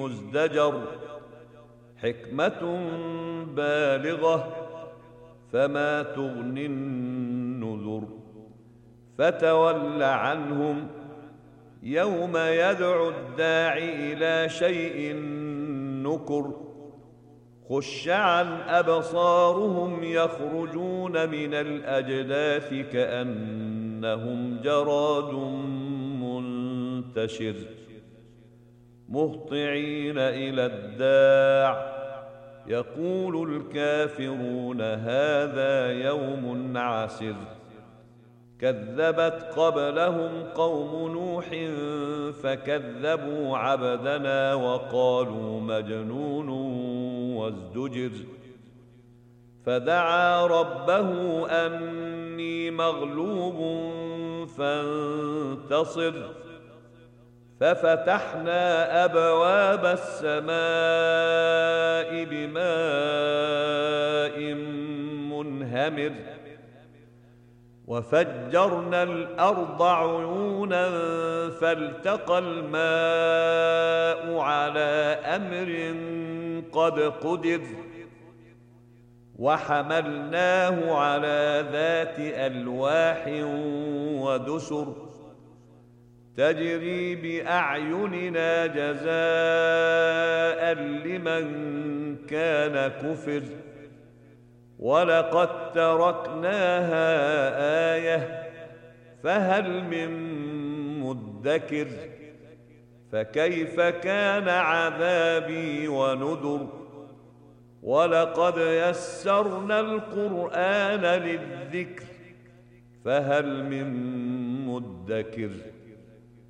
مزدجر حكمة بالغة فما تغني النذر فتول عنهم يوم يدعو الداع إلى شيء نكر خش عن أبصارهم يخرجون من الأجداث كأنهم جراد منتشر مهطعين إلى الداع يقول الكافرون هذا يوم عسر كذبت قبلهم قوم نوح فكذبوا عبدنا وقالوا مجنون وازدجر فدعا ربه أني مغلوب فانتصر ففتحنا أبواب السماء بماء منهمر وفجرنا الأرض عيونا فالتقى الماء على أمر قد قدر وحملناه على ذات ألواح ودسر تجري بأعيننا جزاء لمن كان كفر ولقد تركناها آية فهل من مدكر فكيف كان عذابي ونذر ولقد يسرنا القرآن للذكر فهل من مدكر